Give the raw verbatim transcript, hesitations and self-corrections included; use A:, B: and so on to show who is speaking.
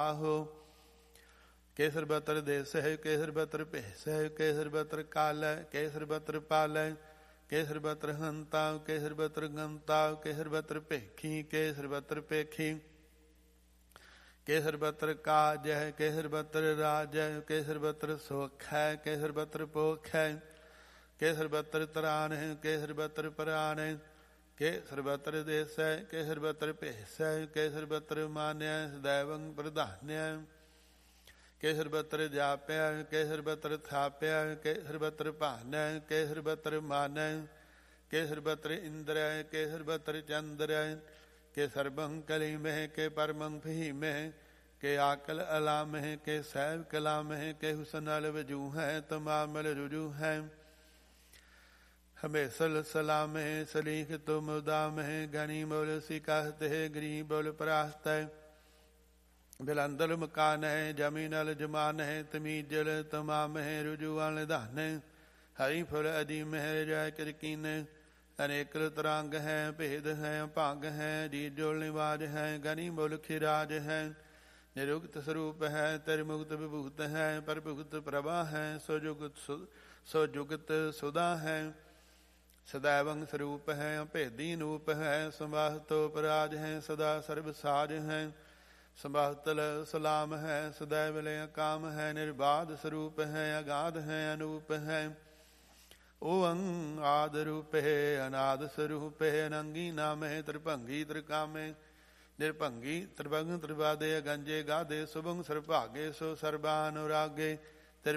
A: काहो। केसर बतर देस है केसर बतर भेस है केसर बतर काल है केसर बतर पाल है केसर बतर हंता केसर बतर गंता केसर बतर पेखी केसर बतर पेखी केसर बतर काज है केसर बतर राज है केसर बतर सुख है केसर बतर पोख है केसर बतर तरान है केसर बतर परान है केसर बतर देस है केसर बतर भेस है केसर बतर मान्य सदैवं प्रधान्य केसर बतर जाप्या केसर बतर थाप्या केसर बतर भान्य केसर बतर मान्य केसर बतर इंद्र केसर बतर चंद्र के सर्वं कली में के परमं फही में के आकल अला में के सैव कला में के हुसनल वजू है तमामल रुजू है हमें सला में सलीख तो मुदा में गणी बोल सिकाहत है गरी बोल परास्त है बिलंदल मकान है जमीनल जमान है तमीजल तमाम है रुजुआन धान हरि फुल अदीम है जय किरकीन अनेक तरांग है भेद है भांग है जी जोल निवाज है गनी मुल खिराज है निरुक्त स्वरूप है तिरमुक्त विभूत है परभुक्त प्रभा है सुजुगत सुजुगत सुधा है सदैवं स्वरूप है भेदी नूप है संवाहतो पराज है सदा सर्व साज है संभातल सलाम है सदैव लय काम है निर्बाध स्वरूप है अगाध है अनूप है ओं आद रूप है अनाद स्वरूप है अनंगी नाम है त्रिभंगी त्रिकामे निर्भंगी त्रिभंग त्रिवादे गंजे गादे शुभंग सर्वभागे सो सर्वानुरागे